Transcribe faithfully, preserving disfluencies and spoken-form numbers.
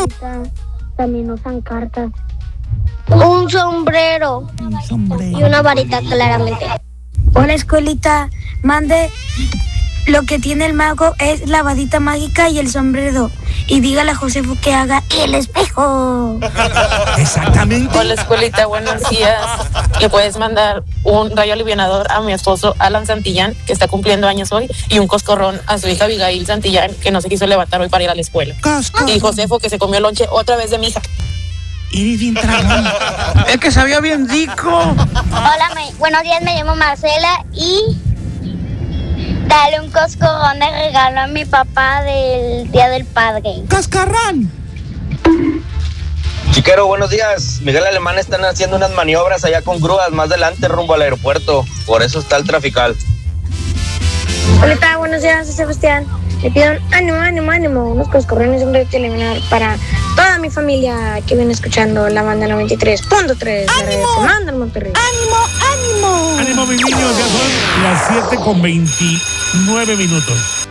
También usan cartas. Un sombrero. Un sombrero. Y una varita, claramente. Hola, escuelita. Mande. Lo que tiene el mago es la varita mágica y el sombrero. Y dígale a Josefo que haga el espejo. Exactamente. Hola, escuelita, buenos días. Le puedes mandar un rayo alivianador a mi esposo Alan Santillán, que está cumpliendo años hoy, y un coscorrón a su hija Abigail Santillán, que no se quiso levantar hoy para ir a la escuela. Coscorrón. Y Josefo, que se comió el lonche otra vez de mi hija. Eres bien tragón. Es que sabía bien rico. Hola, me, buenos días, me llamo Marcela y dale un coscorrón de regalo a mi papá del Día del Padre. Coscorrón. Chiquero, buenos días. Miguel Alemán están haciendo unas maniobras allá con grúas más adelante rumbo al aeropuerto. Por eso está el trafical. Hola, buenos días, soy Sebastián. Le pido un ánimo, ánimo, ánimo, unos coscorrones y un reto eliminar para toda mi familia que viene escuchando la banda noventa y tres punto tres. ¡Ánimo! En Monterrey. ¡Ánimo, ánimo! Ánimo, mis niños, ya son las siete con veintinueve minutos.